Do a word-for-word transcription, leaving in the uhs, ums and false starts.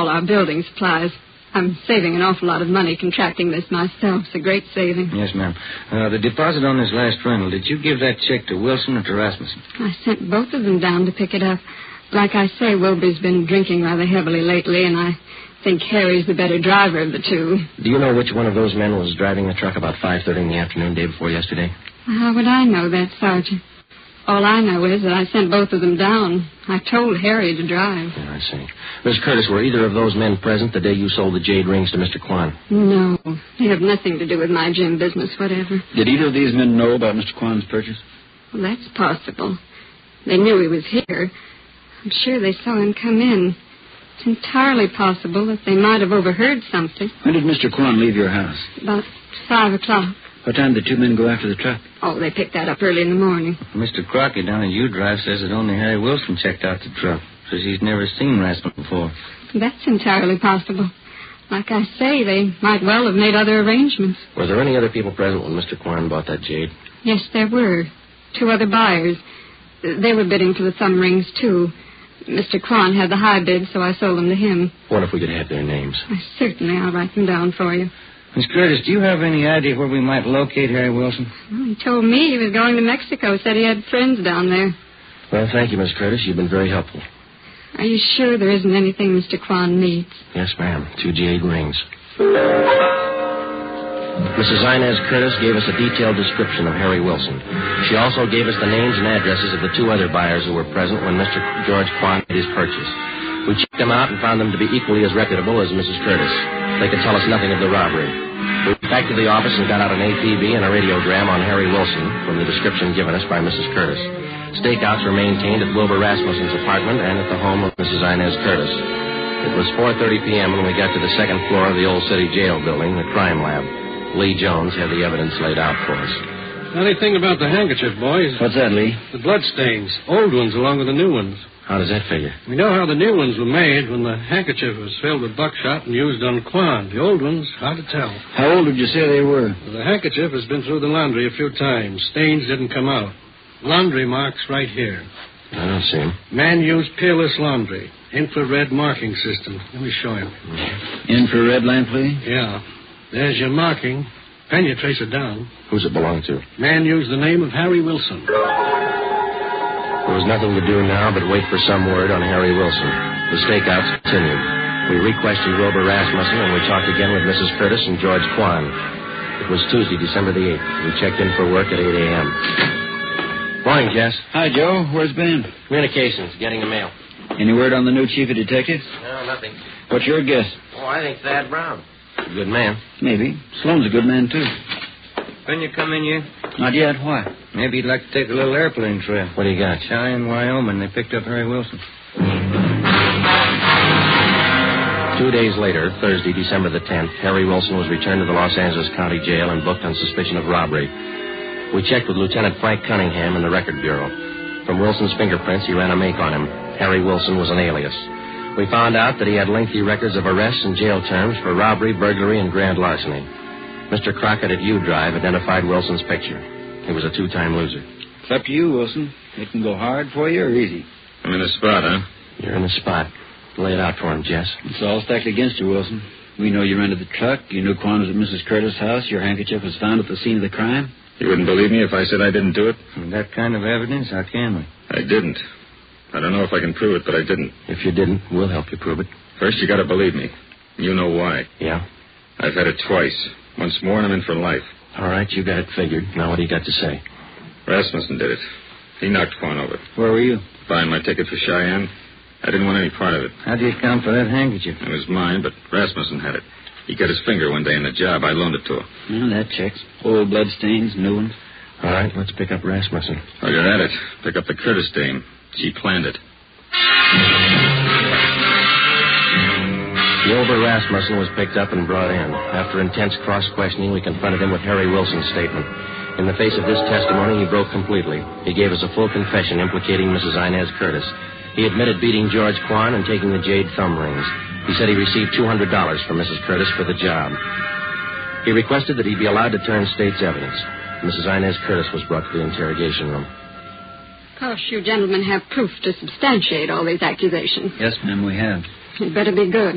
all our building supplies. I'm saving an awful lot of money contracting this myself. It's a great saving. Yes, ma'am. Uh, the deposit on this last rental, did you give that check to Wilson or to Rasmussen? I sent both of them down to pick it up. Like I say, Wilbur's been drinking rather heavily lately, and I think Harry's the better driver of the two. Do you know which one of those men was driving the truck about five thirty in the afternoon, day before yesterday? How would I know that, Sergeant? All I know is that I sent both of them down. I told Harry to drive. Yeah, I see. Miss Curtis, were either of those men present the day you sold the jade rings to Mister Kwan? No. They have nothing to do with my gym business, whatever. Did either of these men know about Mister Kwan's purchase? Well, that's possible. They knew he was here. I'm sure they saw him come in. It's entirely possible that they might have overheard something. When did Mister Kwan leave your house? About five o'clock. What time did the two men go after the truck? Oh, they picked that up early in the morning. Mister Crockett down at U-Drive says that only Harry Wilson checked out the truck. Says he's never seen Rasmussen before. That's entirely possible. Like I say, they might well have made other arrangements. Were there any other people present when Mister Kwan bought that jade? Yes, there were. Two other buyers. They were bidding for the thumb rings, too. Mister Kwan had the high bid, so I sold them to him. What if we could have their names? I certainly, I'll write them down for you. Miss Curtis, do you have any idea where we might locate Harry Wilson? Well, he told me he was going to Mexico. Said he had friends down there. Well, thank you, Miss Curtis. You've been very helpful. Are you sure there isn't anything Mister Kwan needs? Yes, ma'am. Two jade rings. Missus Inez Curtis gave us a detailed description of Harry Wilson. She also gave us the names and addresses of the two other buyers who were present when Mister George Kwan made his purchase. We checked them out and found them to be equally as reputable as Missus Curtis. They could tell us nothing of the robbery. We went back to the office and got out an A P B and a radiogram on Harry Wilson from the description given us by Missus Curtis. Stakeouts were maintained at Wilbur Rasmussen's apartment and at the home of Missus Inez Curtis. It was four thirty p.m. when we got to the second floor of the old city jail building, the crime lab. Lee Jones had the evidence laid out for us. Funny thing about the handkerchief, boys. What's that, Lee? The blood stains. Old ones along with the new ones. How does that figure? We know how the new ones were made when the handkerchief was filled with buckshot and used on Kwan. The old ones, hard to tell. How old did you say they were? The handkerchief has been through the laundry a few times. Stains didn't come out. Laundry marks right here. I don't see him. Man used peerless laundry. Infrared marking system. Let me show you. Infrared lamp, Lee? Yeah. There's your marking. Can you trace it down? Who's it belong to? Man used the name of Harry Wilson. There was nothing to do now but wait for some word on Harry Wilson. The stakeouts continued. We re-questioned Wilbur Rasmussen, and we talked again with Missus Curtis and George Kwan. It was Tuesday, December the eighth. We checked in for work at eight a.m. Morning, Jess. Hi, Joe. Where's Ben? Communications, getting the mail. Any word on the new chief of detectives? No, nothing. What's your guess? Oh, I think Thad Brown. A good man. Maybe. Sloan's a good man, too. Can you come in here? Not yet. Why? Maybe you'd like to take a little airplane trip. What do you got? Cheyenne, Wyoming. They picked up Harry Wilson. Two days later, Thursday, December the tenth, Harry Wilson was returned to the Los Angeles County Jail and booked on suspicion of robbery. We checked with Lieutenant Frank Cunningham in the Record Bureau. From Wilson's fingerprints, he ran a make on him. Harry Wilson was an alias. We found out that he had lengthy records of arrests and jail terms for robbery, burglary, and grand larceny. Mister Crockett at U-Drive identified Wilson's picture. He was a two-time loser. It's up to you, Wilson. It can go hard for you or easy. I'm in the spot, huh? You're in the spot. Lay it out for him, Jess. It's all stacked against you, Wilson. We know you rented the truck. You knew Kwan was at Missus Curtis' house. Your handkerchief was found at the scene of the crime. You wouldn't believe me if I said I didn't do it? With that kind of evidence, how can we? I didn't. I don't know if I can prove it, but I didn't. If you didn't, we'll help you prove it. First, you gotta believe me. You know why. Yeah? I've had it twice. Once more, and I'm in for life. All right, you got it figured. Now what do you got to say? Rasmussen did it. He knocked Kwan over. Where were you? Buying my ticket for Cheyenne. I didn't want any part of it. How do you account for that handkerchief? It was mine, but Rasmussen had it. He cut his finger one day in the job. I loaned it to him. Well, that checks. Old blood stains, new ones. All right, let's pick up Rasmussen. While you're at it, pick up the Curtis dame. She planned it. Wilbur Rasmussen was picked up and brought in. After intense cross-questioning, we confronted him with Harry Wilson's statement. In the face of this testimony, he broke completely. He gave us a full confession implicating Missus Inez Curtis. He admitted beating George Kwan and taking the jade thumb rings. He said he received two hundred dollars from Missus Curtis for the job. He requested that he be allowed to turn state's evidence. Missus Inez Curtis was brought to the interrogation room. Of course, you gentlemen have proof to substantiate all these accusations. Yes, ma'am, we have. It better be good.